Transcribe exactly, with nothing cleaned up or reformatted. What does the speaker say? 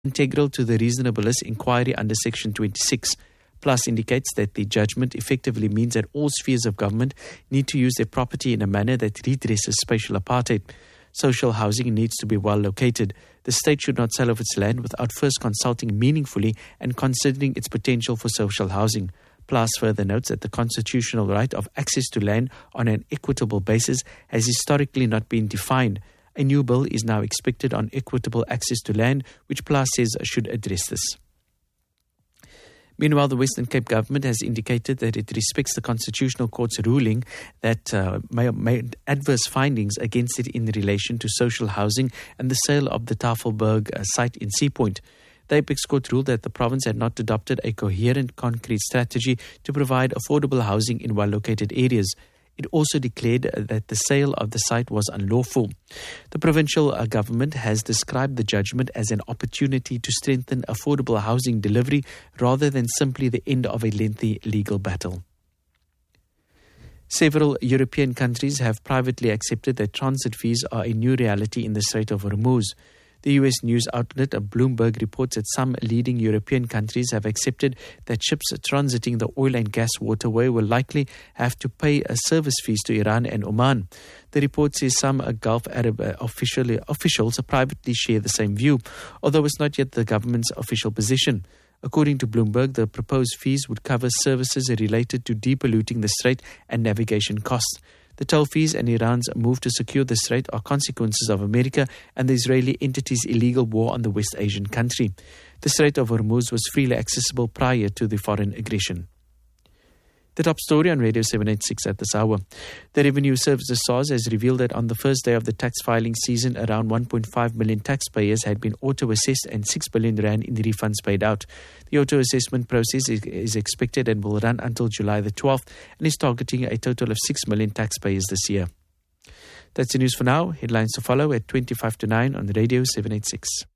integral to the reasonableness inquiry under Section twenty-six. Plus indicates that the judgment effectively means that all spheres of government need to use their property in a manner that redresses spatial apartheid. Social housing needs to be well located. The state should not sell off its land without first consulting meaningfully and considering its potential for social housing. Plus further notes that the constitutional right of access to land on an equitable basis has historically not been defined. A new bill is now expected on equitable access to land, which Plus says should address this. Meanwhile, the Western Cape government has indicated that it respects the Constitutional Court's ruling that uh, made adverse findings against it in relation to social housing and the sale of the Tafelberg uh, site in Sea Point. The Apex Court ruled that the province had not adopted a coherent concrete strategy to provide affordable housing in well-located areas. It also declared that the sale of the site was unlawful. The provincial government has described the judgment as an opportunity to strengthen affordable housing delivery rather than simply the end of a lengthy legal battle. Several European countries have privately accepted that transit fees are a new reality in the Strait of Hormuz. The U S news outlet Bloomberg reports that some leading European countries have accepted that ships transiting the oil and gas waterway will likely have to pay a service fees to Iran and Oman. The report says some Gulf Arab official, officials privately share the same view, although it's not yet the government's official position. According to Bloomberg, the proposed fees would cover services related to depolluting the strait and navigation costs. The toll fees and Iran's move to secure the strait are consequences of America and the Israeli entity's illegal war on the West Asian country. The Strait of Hormuz was freely accessible prior to the foreign aggression. The top story on Radio seven eighty-six at this hour. The Revenue Services S A R S has revealed that on the first day of the tax filing season, around one point five million taxpayers had been auto-assessed and six billion rand in the refunds paid out. The auto-assessment process is, is expected and will run until July the twelfth and is targeting a total of six million taxpayers this year. That's the news for now. Headlines to follow at twenty-five to nine on Radio seven eighty-six.